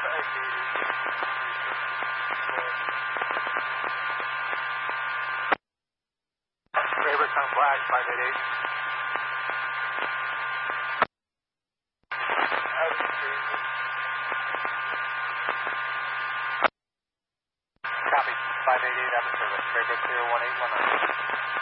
Favorite on flash, 588. Copy, 588 out of service. Favorite clear 1819.